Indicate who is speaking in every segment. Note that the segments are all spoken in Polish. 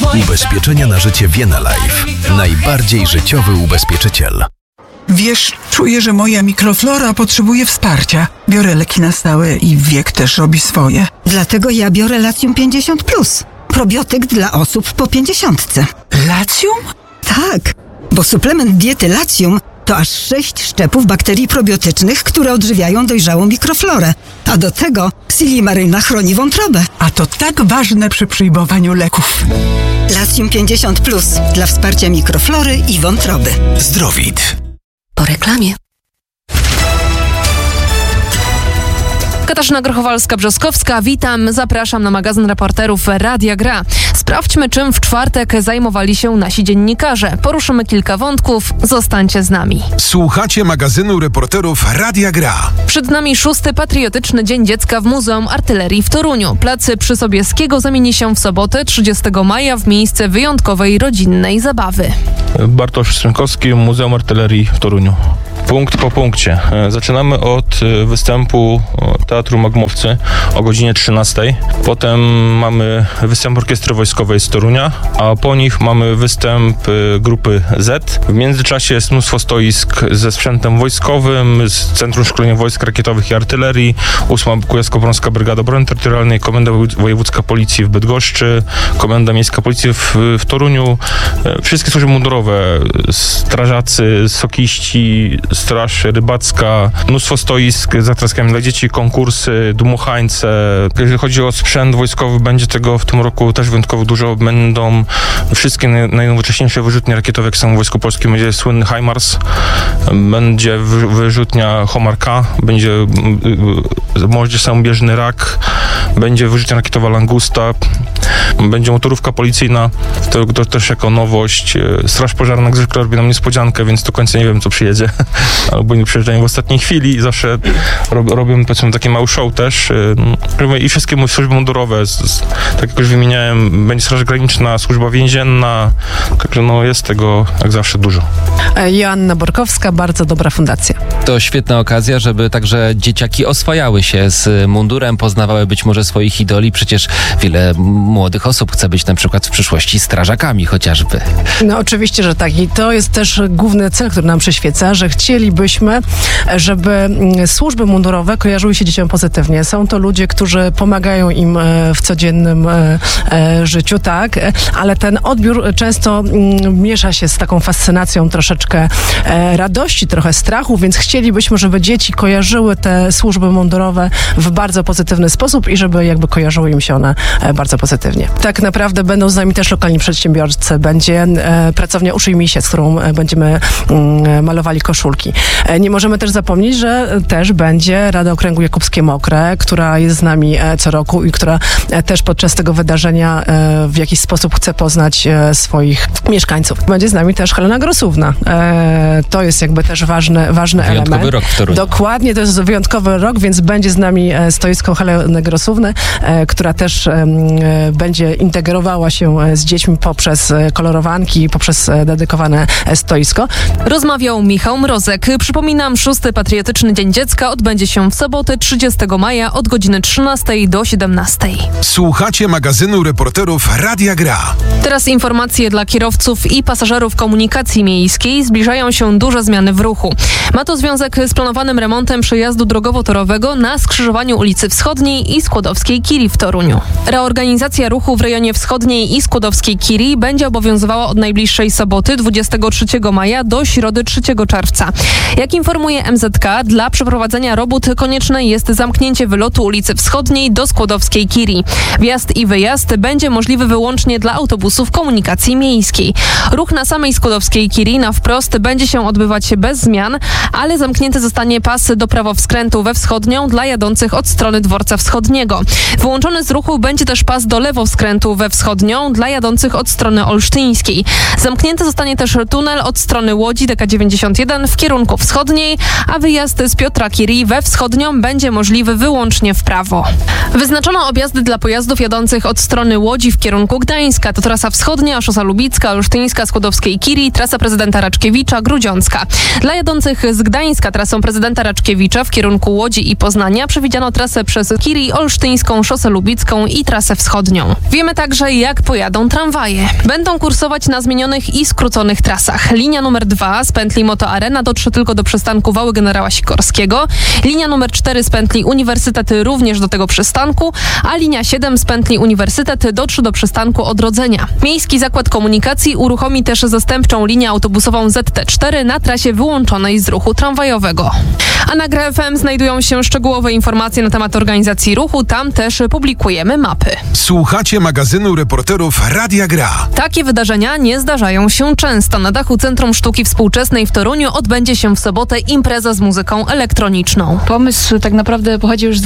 Speaker 1: Ubezpieczenia na życie Vienna Life. Najbardziej życiowy ubezpieczyciel.
Speaker 2: Wiesz, czuję, że moja mikroflora potrzebuje wsparcia. Biorę leki na stałe i wiek też robi swoje.
Speaker 3: Dlatego ja biorę Latium 50+. Probiotyk dla osób po 50.
Speaker 2: Latium?
Speaker 3: Tak, bo suplement diety Latium to aż 6 szczepów bakterii probiotycznych, które odżywiają dojrzałą mikroflorę. A do tego Silimaryna chroni wątrobę.
Speaker 2: A to tak ważne przy przyjmowaniu leków.
Speaker 3: Latium 50+ dla wsparcia mikroflory i wątroby.
Speaker 1: Zdrowit.
Speaker 4: Po reklamie.
Speaker 5: Katarzyna Grochowalska-Brzostkowska, witam, zapraszam na magazyn reporterów Radia Gra. Sprawdźmy, czym w czwartek zajmowali się nasi dziennikarze. Poruszymy kilka wątków, zostańcie z nami.
Speaker 1: Słuchacie magazynu reporterów Radia Gra.
Speaker 5: Przed nami 6. Patriotyczny Dzień Dziecka w Muzeum Artylerii w Toruniu. Plac przy Sobieskiego zamieni się w sobotę 30 maja w miejsce wyjątkowej rodzinnej zabawy.
Speaker 6: Bartosz Strzękowski, Muzeum Artylerii w Toruniu. Punkt po punkcie. Zaczynamy od występu Teatru Magmowcy o godzinie 13. Potem mamy występ Orkiestry Wojskowej z Torunia, a po nich mamy występ grupy Z. W międzyczasie jest mnóstwo stoisk ze sprzętem wojskowym, z Centrum Szkolenia Wojsk Rakietowych i Artylerii, 8. Kujawsko-Pomorska Brygada Obrony Terytorialnej, Komenda Wojewódzka Policji w Bydgoszczy, Komenda Miejska Policji w Toruniu. Wszystkie służby mundurowe, strażacy, sokiści, Straż Rybacka, mnóstwo stoisk z zatroskami dla dzieci, konkursy, dmuchańce. Jeżeli chodzi o sprzęt wojskowy, będzie tego w tym roku też wyjątkowo dużo. Będą wszystkie najnowocześniejsze wyrzutnie rakietowe, jak są w Wojsku Polskim. Będzie słynny HIMARS, będzie wyrzutnia Homar K, będzie moździerz samobieżny Rak, będzie wyrzutnia rakietowa Langusta, będzie motorówka policyjna, to też jako nowość. Straż Pożarna zwykle robi nam niespodziankę, więc do końca nie wiem, co przyjedzie. Albo nie przyjeżdżają w ostatniej chwili i zawsze robią, powiedzmy, taki mały show też. I wszystkie służby mundurowe, tak jak już wymieniałem, będzie Straż Graniczna, Służba Więzienna, także jest tego jak zawsze dużo.
Speaker 7: Joanna Borkowska, bardzo dobra fundacja.
Speaker 8: To świetna okazja, żeby także dzieciaki oswajały się z mundurem, poznawały być może swoich idoli. Przecież wiele młodych osób chce być na przykład w przyszłości strażakami chociażby.
Speaker 7: No oczywiście, że tak. I to jest też główny cel, który nam przyświeca, że chcielibyśmy, żeby służby mundurowe kojarzyły się dzieciom pozytywnie. Są to ludzie, którzy pomagają im w codziennym życiu, tak, ale ten odbiór często miesza się z taką fascynacją, troszeczkę radości, trochę strachu, więc chcielibyśmy, żeby dzieci kojarzyły te służby mundurowe w bardzo pozytywny sposób i żeby jakby kojarzyły im się one bardzo pozytywnie. Tak naprawdę będą z nami też lokalni przedsiębiorcy, będzie pracownia Uszy i Misie, z którą będziemy malowali koszulki. Nie możemy też zapomnieć, że też będzie Rada Okręgu Jakubskie-Mokre, która jest z nami co roku i która też podczas tego wydarzenia w jakiś sposób chce poznać swoich mieszkańców. Będzie z nami też Helena Grosówna. To jest jakby też ważny element.
Speaker 8: Wyjątkowy rok w Toruniu.
Speaker 7: Dokładnie, to jest wyjątkowy rok, więc będzie z nami stoisko Heleny Grosówny, która też będzie integrowała się z dziećmi poprzez kolorowanki, poprzez dedykowane stoisko.
Speaker 5: Rozmawiał Michał Mrozek. Przypominam, 6. Patriotyczny Dzień Dziecka odbędzie się w sobotę 30 maja od godziny 13 do 17.
Speaker 1: Słuchacie magazynu reporterów Radia Gra.
Speaker 5: Teraz informacje dla kierowców i pasażerów komunikacji miejskiej. Zbliżają się duże zmiany w ruchu. Ma to związek z planowanym remontem przejazdu drogowo-torowego na skrzyżowaniu ulicy Wschodniej i Skłodowskiej-Curie w Toruniu. Reorganizacja ruchu w rejonie Wschodniej i Skłodowskiej-Curie będzie obowiązywała od najbliższej soboty 23 maja do środy 3 czerwca. Jak informuje MZK, dla przeprowadzenia robót konieczne jest zamknięcie wylotu ulicy Wschodniej do Skłodowskiej-Curie. Wjazd i wyjazd będzie możliwy wyłącznie dla autobusów komunikacji miejskiej. Ruch na samej Skłodowskiej-Curie na wprost będzie się odbywać bez zmian, ale zamknięty zostanie pas do prawowskrętu we wschodnią dla jadących od strony dworca wschodniego. Wyłączony z ruchu będzie też pas do lewoskrętu we wschodnią dla jadących od strony olsztyńskiej. Zamknięty zostanie też tunel od strony Łodzi DK91 w kierunku wschodniej, a wyjazd z Piotra Curie we wschodnią będzie możliwy wyłącznie w prawo. Wyznaczono objazdy dla pojazdów jadących od strony Łodzi w kierunku Gdańska. To trasa wschodnia, Szosa Lubicka, Olsztyńska, Skłodowskiej-Curie, trasa prezydenta Raczkiewicza, Grudziącka. Dla jadących z Gdańska trasą prezydenta Raczkiewicza w kierunku Łodzi i Poznania przewidziano trasę przez Curie, Olsztyńską, Szosę Lubicką i trasę wschodnią. Wiemy także, jak pojadą tramwaje. Będą kursować na zmienionych i skróconych trasach. Linia numer 2 z pętli Moto Arena dotrze tylko do przystanku Wały Generała Sikorskiego. Linia numer 4 z pętli Uniwersytet również do tego przystanku, a linia 7 z pętli Uniwersytet dotrze do przystanku Odrodzenia. Miejski Zakład Komunikacji uruchomi też zastępczą linię autobusową ZT4 na trasie wyłączonej z ruchu tramwajowego. A na Gra FM znajdują się szczegółowe informacje na temat organizacji ruchu. Tam też publikujemy mapy.
Speaker 1: Słuchacie magazynu reporterów Radia Gra.
Speaker 5: Takie wydarzenia nie zdarzają się często. Na dachu Centrum Sztuki Współczesnej w Toruniu odbędzie się w sobotę impreza z muzyką elektroniczną.
Speaker 4: Pomysł tak naprawdę pochodzi już z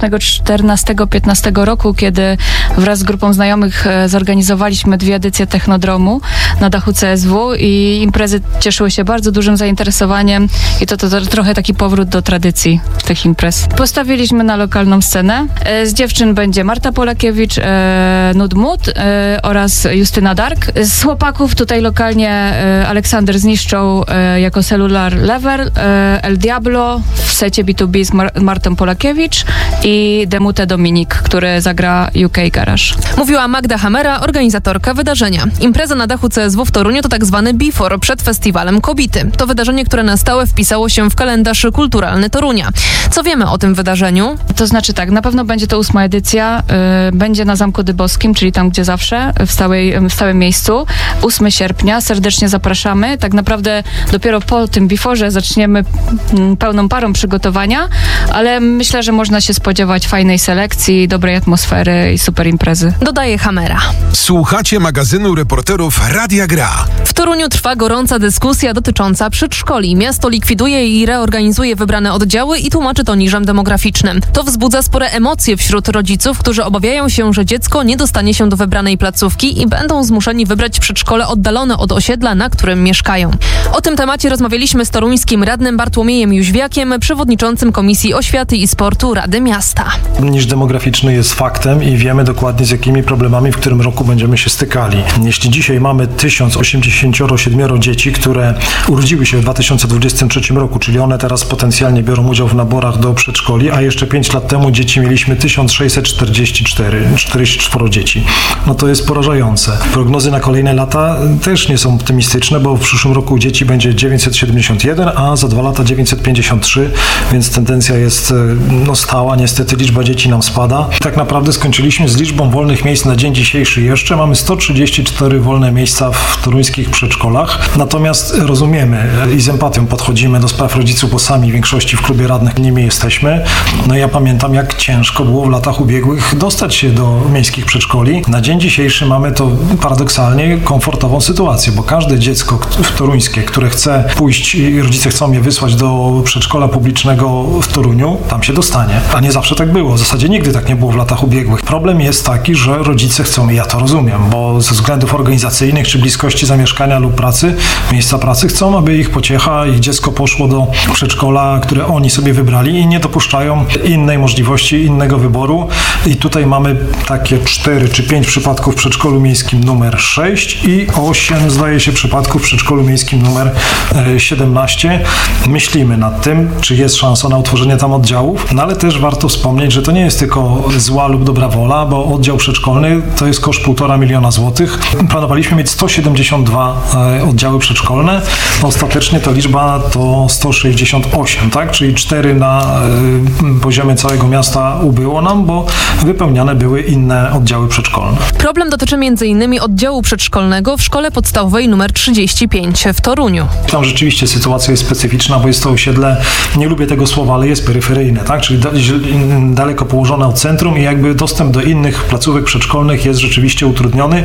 Speaker 4: 2014-15 roku, kiedy wraz z grupą znajomych zorganizowaliśmy 2 edycje Technodromu na dachu CSW i imprezy cieszyły się bardzo dużym zainteresowaniem i to trochę taki powrót do tradycji tych imprez. Postawiliśmy na lokalną scenę. Z dziewczyn będzie Marta Polakiewicz, Nudmut oraz Justyna Dark. Z chłopaków tutaj lokalnie Aleksander Zniszczą jako Cellular Level, El Diablo w secie B2B z Martą Polakiewicz i Demute Dominik, który zagra UK Garage.
Speaker 5: Mówiła Magda Hamera, organizatorka wydarzenia. Impreza na dachu CSW w Toruniu to tak zwany before przed festiwalem Kobity. To wydarzenie, które na stałe wpisało się w kalendarz kulturalny Torunia. Co wiemy o tym wydarzeniu?
Speaker 4: To znaczy tak, na pewno będzie to 8. edycja, będzie na Zamku Dybowskim, czyli tam, gdzie zawsze, w stałym miejscu. 8 sierpnia, serdecznie zapraszamy. Tak naprawdę dopiero po tym before'ze zaczniemy pełną parą przygotowania, ale myślę, że można się spodziewać fajnej selekcji, dobrej atmosfery i super imprezy.
Speaker 5: Dodaje Hamera.
Speaker 1: Słuchacie magazynu reporterów Radia Gra.
Speaker 5: W Toruniu trwa gorąca dyskusja dotycząca przedszkoli. Miasto likwiduje i reorganizuje wybrane oddziały i tłumaczy to niżem demograficznym. To wzbudza spore emocje wśród rodziców, którzy obawiają się, że dziecko nie dostanie się do wybranej placówki i będą zmuszeni wybrać przedszkole oddalone od osiedla, na którym mieszkają. O tym temacie rozmawialiśmy z toruńskim radnym Bartłomiejem Jóźwiakiem, przewodniczącym Komisji Oświaty i Sportu Rady Miasta.
Speaker 9: Niż demograficzny jest faktem i wiemy dokładnie, z jakimi problemami w którym roku będziemy się stykali. Jeśli dzisiaj mamy 1087 dzieci, które urodziły się w 2023 roku, czyli one teraz potencjalnie biorą udział w naborach do przedszkoli, a jeszcze 5 lat temu dzieci mieliśmy 1644 dzieci. No to jest porażające. Prognozy na kolejne lata też nie są optymistyczne, bo w przyszłym roku dzieci będzie 971, a za 2 lata 953, więc tendencja jest stała. Niestety liczba dzieci nam spada. Tak naprawdę skończyliśmy z liczbą wolnych miejsc na dzień dzisiejszy jeszcze. Mamy 134 wolne miejsca w toruńskich przedszkolach. Natomiast rozumiemy i z empatią podchodzimy do spraw rodziców, bo sami w większości w klubie radnych nimi jesteśmy. No ja pamiętam, jak ciężko było w latach ubiegłych dostać się do miejskich przedszkoli. Na dzień dzisiejszy mamy to paradoksalnie komfortową sytuację, bo każde dziecko toruńskie, które chce pójść i rodzice chcą je wysłać do przedszkola publicznego w Toruniu, tam się dostanie. A nie zawsze tak było. W zasadzie nigdy tak nie było w latach ubiegłych. Problem jest taki, że rodzice chcą, i ja to rozumiem, bo ze względów organizacyjnych czy bliskości zamieszkania lub pracy, miejsca pracy, chcą, aby ich pociecha, ich dziecko poszło do przedszkola, które oni sobie wybrali i nie dopuszczają innej możliwości, innego wyboru. I tutaj mamy takie 4 czy 5 przypadków w przedszkolu miejskim numer 6 i 8, zdaje się, przypadków w przedszkolu miejskim numer 17. Myślimy nad tym, czy jest szansa na utworzenie tam oddziałów, no ale też warto wspomnieć, że to nie jest tylko zła lub dobra wola, bo oddział przedszkolny to jest koszt 1,5 miliona złotych. Planowaliśmy mieć 172 oddziały przedszkolne. Ostatecznie ta liczba to 168, tak? Czyli 4 na poziomie całego miasta ubyło nam, bo wypełniane były inne oddziały przedszkolne.
Speaker 5: Problem dotyczy m.in. oddziału przedszkolnego w szkole podstawowej nr 35 w Toruniu.
Speaker 9: Tam rzeczywiście sytuacja jest specyficzna, bo jest to osiedle, nie lubię tego słowa, ale jest peryferyjne, tak? Czyli daleko położone od centrum i jakby dostęp do innych placówek przedszkolnych jest rzeczywiście utrudniony.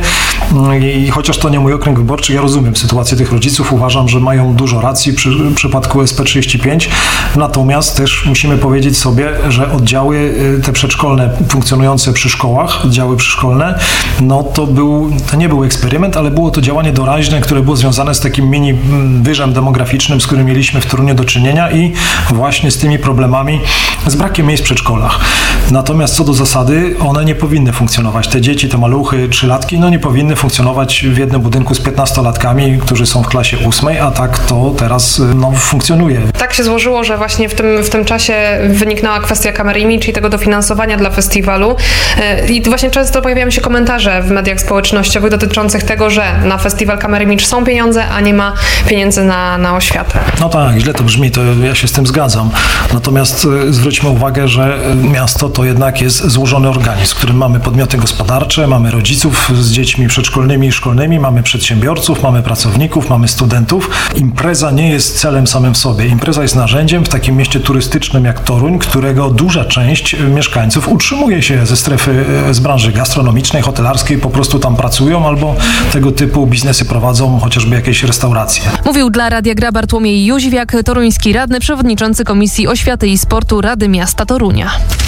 Speaker 9: I chociaż to nie mój okręg wyborczy, ja rozumiem sytuację tych rodziców, uważam, że mają dużo racji w przypadku SP35, natomiast też musimy powiedzieć sobie, że oddziały te przedszkolne funkcjonujące przy szkołach, oddziały przyszkolne, no to nie był eksperyment, ale było to działanie doraźne, które było związane z takim mini wyżem demograficznym, z którym mieliśmy w Toruniu do czynienia i właśnie z tymi problemami, z brakiem miejsc w przedszkolach. Natomiast co do zasady, one nie powinny funkcjonować. Te dzieci, te maluchy, 3-latki, no nie powinny możemy funkcjonować w jednym budynku z 15-latkami, którzy są w klasie 8, a tak to teraz funkcjonuje.
Speaker 10: Tak się złożyło, że właśnie w tym czasie wyniknęła kwestia Kamery Image i tego dofinansowania dla festiwalu. I właśnie często pojawiają się komentarze w mediach społecznościowych dotyczących tego, że na festiwal Kamery Image są pieniądze, a nie ma pieniędzy na oświatę.
Speaker 9: No tak, źle to brzmi, to ja się z tym zgadzam. Natomiast zwróćmy uwagę, że miasto to jednak jest złożony organizm, w którym mamy podmioty gospodarcze, mamy rodziców z dziećmi przedszkolnymi i szkolnymi, mamy przedsiębiorców, mamy pracowników, mamy studentów. Impreza nie jest celem samym w sobie. Impreza jest narzędziem w takim mieście turystycznym jak Toruń, którego duża część mieszkańców utrzymuje się ze strefy, z branży gastronomicznej, hotelarskiej, po prostu tam pracują albo tego typu biznesy prowadzą, chociażby jakieś restauracje.
Speaker 5: Mówił dla Radia Gra Bartłomiej Jóźwiak, toruński radny, przewodniczący Komisji Oświaty i Sportu Rady Miasta Torunia.